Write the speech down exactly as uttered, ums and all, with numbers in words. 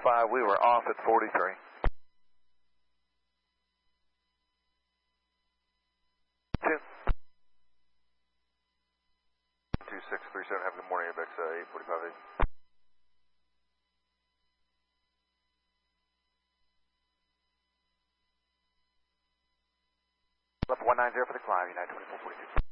five, we were off at forty-three. Two. two six three seven, have a good morning, A B X uh, eight forty-five eight. Left one nine zero for the climb, United twenty-four forty-two.